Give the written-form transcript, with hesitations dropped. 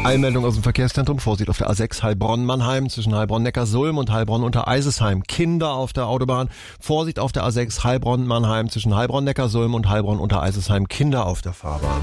Eilmeldung aus dem Verkehrszentrum. Vorsicht auf der A6 Heilbronn-Mannheim zwischen Heilbronn-Neckarsulm und Heilbronn-Untereisesheim. Kinder auf der Autobahn. Vorsicht auf der A6 Heilbronn-Mannheim zwischen Heilbronn-Neckarsulm und Heilbronn-Untereisesheim. Kinder auf der Fahrbahn.